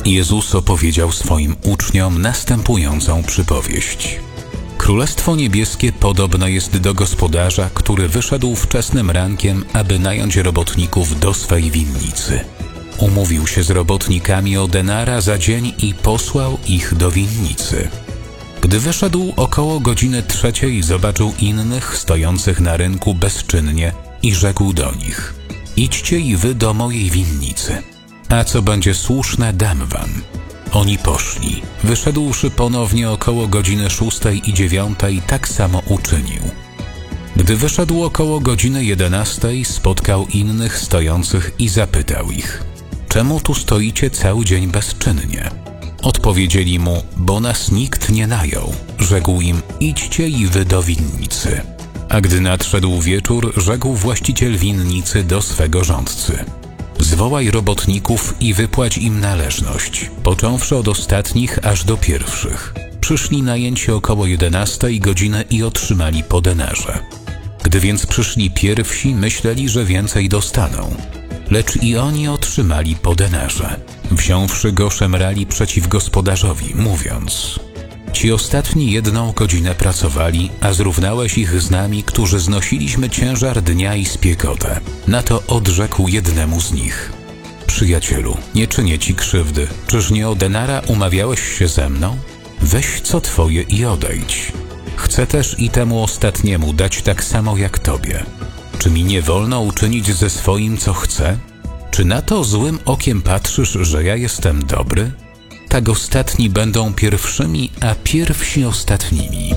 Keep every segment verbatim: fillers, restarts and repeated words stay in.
Jezus opowiedział swoim uczniom następującą przypowieść. Królestwo niebieskie podobne jest do gospodarza, który wyszedł wczesnym rankiem, aby nająć robotników do swej winnicy. Umówił się z robotnikami o denara za dzień i posłał ich do winnicy. Gdy wyszedł około godziny trzeciej, zobaczył innych stojących na rynku bezczynnie i rzekł do nich: idźcie i wy do mojej winnicy, a co będzie słuszne, dam wam. Oni poszli. Wyszedłszy ponownie około godziny szóstej i dziewiątej, tak samo uczynił. Gdy wyszedł około godziny jedenastej, spotkał innych stojących i zapytał ich: czemu tu stoicie cały dzień bezczynnie? Odpowiedzieli mu: bo nas nikt nie najął. Rzekł im: idźcie i wy do winnicy. A gdy nadszedł wieczór, rzekł właściciel winnicy do swego rządcy: zwołaj robotników i wypłać im należność, począwszy od ostatnich aż do pierwszych. Przyszli najęci około jedenastej godziny i otrzymali po denarze. Gdy więc przyszli pierwsi, myśleli, że więcej dostaną, lecz i oni otrzymali po denarze. Wziąwszy go, szemrali przeciw gospodarzowi, mówiąc: ci ostatni jedną godzinę pracowali, a zrównałeś ich z nami, którzy znosiliśmy ciężar dnia i spiekotę. Na to odrzekł jednemu z nich: przyjacielu, nie czynię ci krzywdy. Czyż nie o denara umawiałeś się ze mną? Weź co twoje i odejdź. Chcę też i temu ostatniemu dać tak samo jak tobie. Czy mi nie wolno uczynić ze swoim, co chcę? Czy na to złym okiem patrzysz, że ja jestem dobry? Tak ostatni będą pierwszymi, a pierwsi ostatnimi.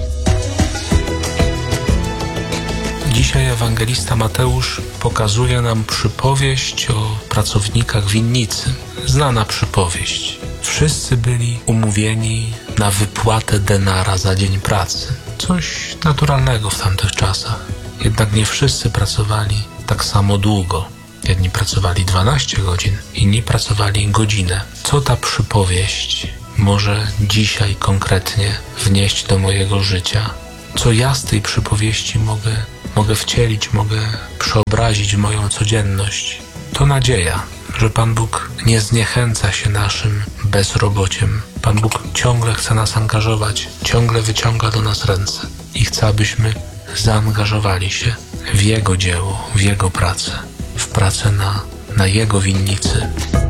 Dzisiaj ewangelista Mateusz pokazuje nam przypowieść o pracownikach winnicy. Znana przypowieść. Wszyscy byli umówieni na wypłatę denara za dzień pracy. Coś naturalnego w tamtych czasach. Jednak nie wszyscy pracowali tak samo długo. Jedni pracowali dwanaście godzin, inni pracowali godzinę. Co ta przypowieść może dzisiaj konkretnie wnieść do mojego życia? Co ja z tej przypowieści mogę, mogę wcielić, mogę przeobrazić w moją codzienność? To nadzieja, że Pan Bóg nie zniechęca się naszym bezrobociem. Pan Bóg ciągle chce nas angażować, ciągle wyciąga do nas ręce i chce, abyśmy zaangażowali się w Jego dzieło, w Jego pracę, w pracę na, na Jego winnicy.